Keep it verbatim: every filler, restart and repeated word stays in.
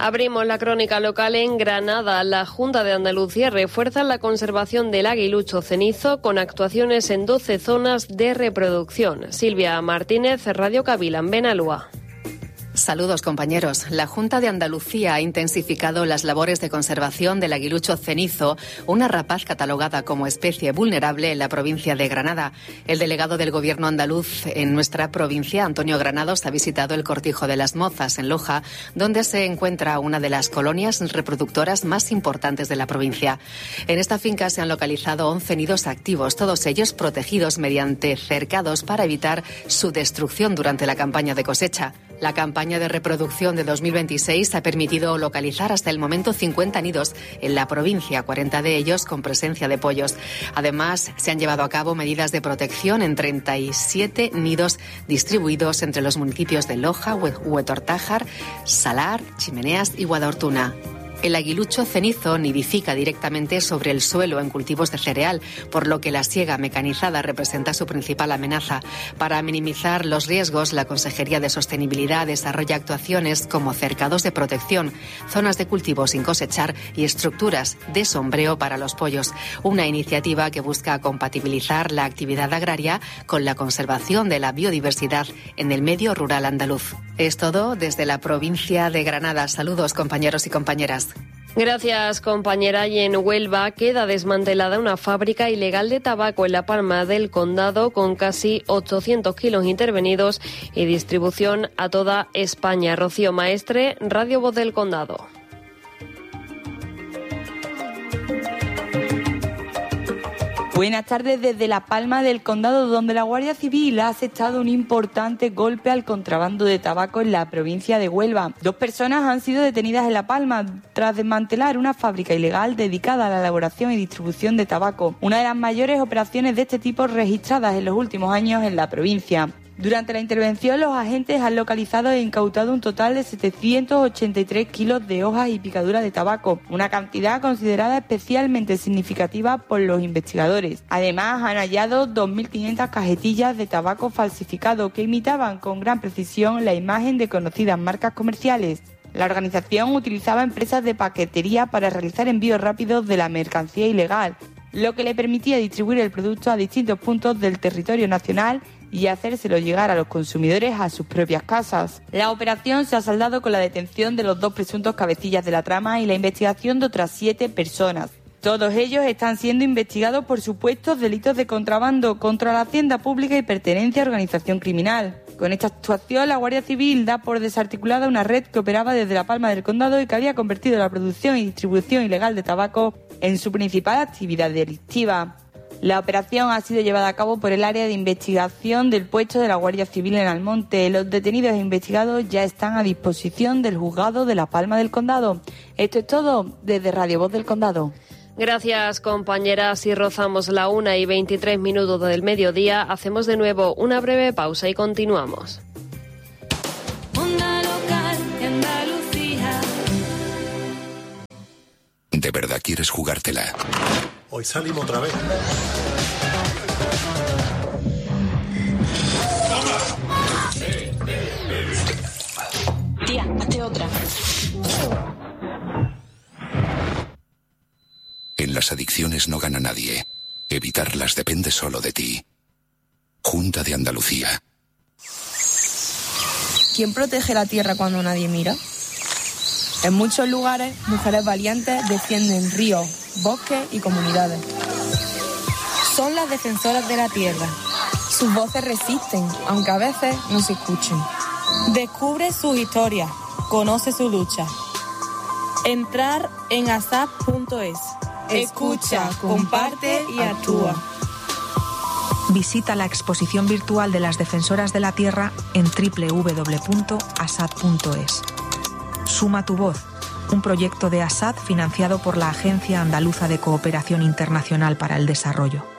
Abrimos la crónica local en Granada. La Junta de Andalucía refuerza la conservación del aguilucho cenizo con actuaciones en doce zonas de reproducción. Silvia Martínez, Radio Cabilán, Benalúa. Saludos, compañeros. La Junta de Andalucía ha intensificado las labores de conservación del aguilucho cenizo, una rapaz catalogada como especie vulnerable en la provincia de Granada. El delegado del Gobierno andaluz en nuestra provincia, Antonio Granados, ha visitado el Cortijo de las Mozas, en Loja, donde se encuentra una de las colonias reproductoras más importantes de la provincia. En esta finca se han localizado once nidos activos, todos ellos protegidos mediante cercados para evitar su destrucción durante la campaña de cosecha. La campaña de reproducción de dos mil veintiséis ha permitido localizar hasta el momento cincuenta nidos en la provincia, cuarenta de ellos con presencia de pollos. Además, se han llevado a cabo medidas de protección en treinta y siete nidos distribuidos entre los municipios de Loja, Huetortájar, Salar, Chimeneas y Guadalhortuna. El aguilucho cenizo nidifica directamente sobre el suelo en cultivos de cereal, por lo que la siega mecanizada representa su principal amenaza. Para minimizar los riesgos, la Consejería de Sostenibilidad desarrolla actuaciones como cercados de protección, zonas de cultivo sin cosechar y estructuras de sombreo para los pollos. Una iniciativa que busca compatibilizar la actividad agraria con la conservación de la biodiversidad en el medio rural andaluz. Es todo desde la provincia de Granada. Saludos, compañeros y compañeras. Gracias, compañera. Y en Huelva queda desmantelada una fábrica ilegal de tabaco en La Palma del Condado con casi ochocientos kilos intervenidos y distribución a toda España. Rocío Maestre, Radio Voz del Condado. Buenas tardes desde La Palma del Condado, donde la Guardia Civil ha asestado un importante golpe al contrabando de tabaco en la provincia de Huelva. Dos personas han sido detenidas en La Palma tras desmantelar una fábrica ilegal dedicada a la elaboración y distribución de tabaco, una de las mayores operaciones de este tipo registradas en los últimos años en la provincia. Durante la intervención, los agentes han localizado e incautado un total de setecientos ochenta y tres kilos de hojas y picaduras de tabaco, una cantidad considerada especialmente significativa por los investigadores. Además, han hallado dos mil quinientas cajetillas de tabaco falsificado que imitaban con gran precisión la imagen de conocidas marcas comerciales. La organización utilizaba empresas de paquetería para realizar envíos rápidos de la mercancía ilegal, lo que le permitía distribuir el producto a distintos puntos del territorio nacional y hacérselo llegar a los consumidores a sus propias casas. La operación se ha saldado con la detención de los dos presuntos cabecillas de la trama y la investigación de otras siete personas. Todos ellos están siendo investigados por supuestos delitos de contrabando contra la hacienda pública y pertenencia a organización criminal. Con esta actuación, la Guardia Civil da por desarticulada una red que operaba desde La Palma del Condado y que había convertido la producción y distribución ilegal de tabaco en su principal actividad delictiva. La operación ha sido llevada a cabo por el área de investigación del puesto de la Guardia Civil en Almonte. Los detenidos e investigados ya están a disposición del juzgado de La Palma del Condado. Esto es todo desde Radio Voz del Condado. Gracias, compañeras. Y rozamos la una y veintitrés minutos del mediodía. Hacemos de nuevo una breve pausa y continuamos. Onda local de Andalucía. ¿De verdad quieres jugártela? Hoy salimos otra vez. Tía, hazte otra. En las adicciones no gana nadie. Evitarlas depende solo de ti. Junta de Andalucía. ¿Quién protege la tierra cuando nadie mira? En muchos lugares, mujeres valientes defienden ríos, bosques y comunidades. Son las defensoras de la tierra. Sus voces resisten, aunque a veces no se escuchen. Descubre sus historias, conoce su lucha. Entrar en asap punto es. Escucha, comparte y actúa. Visita la exposición virtual de las defensoras de la tierra en doble u doble u doble u punto asad punto es. Suma tu voz, un proyecto de ASAD financiado por la Agencia Andaluza de Cooperación Internacional para el Desarrollo.